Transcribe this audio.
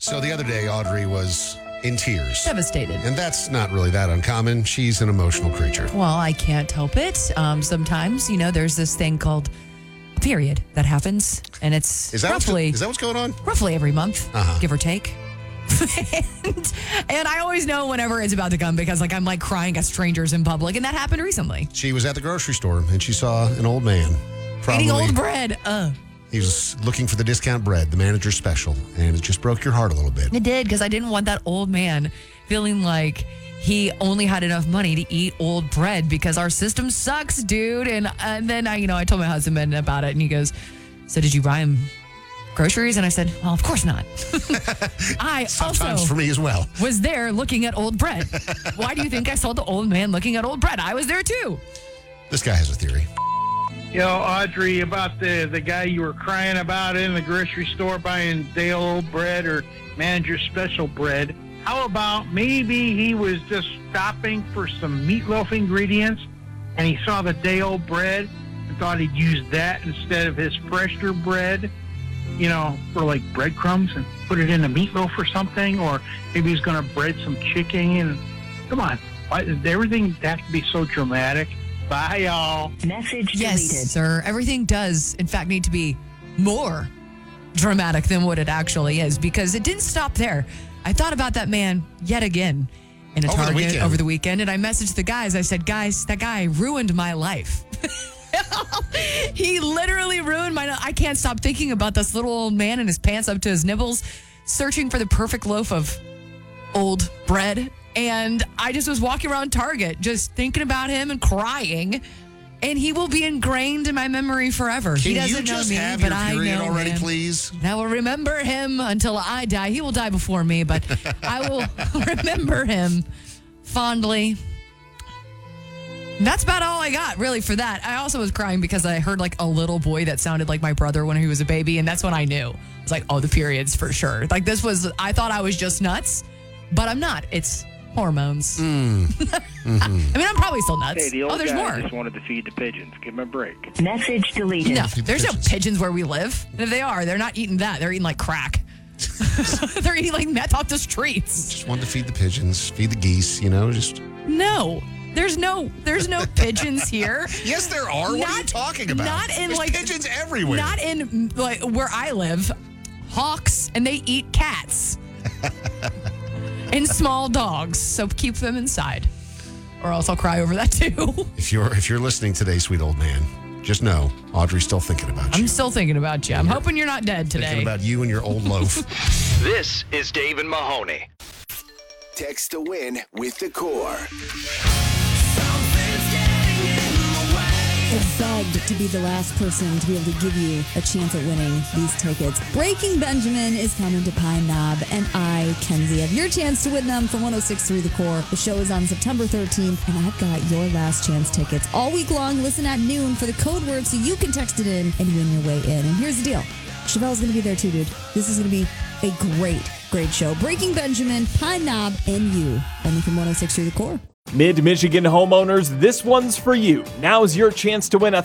So the other day, Audrey was in tears. Devastated. And that's not really that uncommon. She's an emotional creature. Well, I can't help it. Sometimes, there's this thing called a period that happens, and it's Is that what's going on? roughly every month, give or take. and I always know whenever it's about to come because I'm crying at strangers in public, and that happened recently. She was at the grocery store and she saw an old man. Eating old bread. He was looking for the discount bread, the manager's special, and it just broke your heart a little bit. It did, because I didn't want that old man feeling like he only had enough money to eat old bread because our system sucks, dude. And then I told my husband about it, and he goes, "So did you buy him groceries?" And I said, "Well, of course not." I Sometimes also for me as well. was there looking at old bread. Why do you think I saw the old man looking at old bread? I was there too. This guy has a theory. Audrey, about the guy you were crying about in the grocery store buying day old bread or manager's special bread. How about maybe he was just stopping for some meatloaf ingredients and he saw the day old bread and thought he'd use that instead of his fresher bread, for breadcrumbs and put it in a meatloaf or something, or maybe he's going to bread some chicken. And come on, why does everything have to be so dramatic? Bye, y'all. Message deleted. Yes, sir. Everything does, in fact, need to be more dramatic than what it actually is, because it didn't stop there. I thought about that man yet again in a Target over the weekend, and I messaged the guys. I said, "Guys, that guy ruined my life." He literally ruined my life. I can't stop thinking about this little old man in his pants up to his nipples, searching for the perfect loaf of old bread. And I just was walking around Target just thinking about him and crying. And he will be ingrained in my memory forever. He doesn't know me, but I know already, him. please? And I will remember him until I die. He will die before me, but I will remember him fondly. And that's about all I got, really, for that. I also was crying because I heard a little boy that sounded like my brother when he was a baby, and that's when I knew. I was like, oh, the periods for sure. I thought I was just nuts, but I'm not. It's hormones. Mm-hmm. I mean, I'm probably still nuts. Hey, the old there's guy more. just wanted to feed the pigeons. Give him a break. Message deleted. No, there's no pigeons where we live. And if they are, they're not eating that. They're eating crack. They're eating meth off the streets. Just wanted to feed the pigeons, feed the geese, just... No. There's no pigeons here. Yes, there are. What are you talking about? Not in There's pigeons everywhere. Not in where I live. Hawks, and they eat cats. And small dogs. So keep them inside. Or else I'll cry over that too. If you're listening today, sweet old man, just know Audrey's still thinking about you. I'm still thinking about you. I'm hoping you're not dead today. Thinking about you and your old loaf. This is Dave and Mahoney. Text to win with the Core. I begged to be the last person to be able to give you a chance at winning these tickets. Breaking Benjamin is coming to Pine Knob, and I, Kenzie, have your chance to win them from 106.3 The Core. The show is on September 13th, and I've got your last chance tickets all week long. Listen at noon for the code word so you can text it in and win your way in. And here's the deal. Chevelle's going to be there too, dude. This is going to be a great show. Breaking Benjamin, Pine Knob, and you. Only from 106.3 The Core. Mid-Michigan homeowners, this one's for you. Now's your chance to win a